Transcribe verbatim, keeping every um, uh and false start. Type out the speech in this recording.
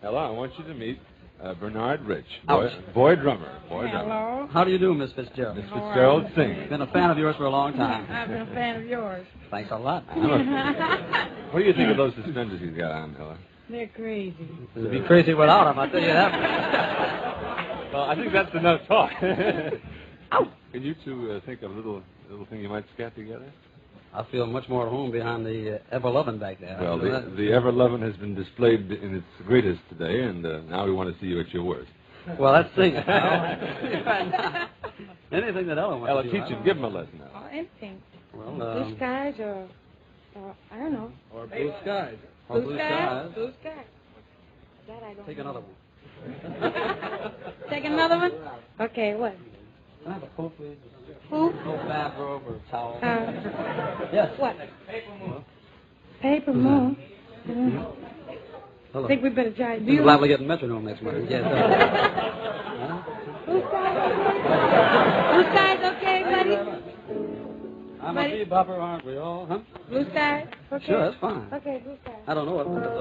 Ella, I want you to meet uh, Bernard Rich, boy, boy drummer. Boy Hello. drummer. How do you do, Miss Fitzgerald? Miss Fitzgerald sings. Been a fan of yours for a long time. I've been a fan of yours. Thanks a lot. What do you think of those suspenders he's got on, Ella? They're crazy. You'd be crazy without him, I'll tell you that. Well, I think that's enough talk. Can you two uh, think of a little little thing you might scat together? I feel much more at home behind the uh, ever-loving back there. Well, the, the ever-loving has been displayed in its greatest today, and uh, now we want to see you at your worst. Well, let's sing it. Anything that Ella wants Ella, to do. teach him. Give him a lesson, Ella. Oh, anything. Well, Blue um, skies or, or, I don't know. or blue skies. Or Blue, blue skies. skies. Blue skies. That I don't Take know. another one. Take another one? Okay, what? Can I have a coat, please? Who? No bathrobe or towel. Uh, Yes. what? Paper moon. Mm-hmm. Hello. I think we better try. Do You're you? liable to get in metronome next month. Yes. Uh, Blue skies. Blue skies, okay, buddy? I'm Buddy? a bebopper, aren't we all? Huh? Blue skies, okay? Sure, that's fine. Okay, blue skies. I don't know what.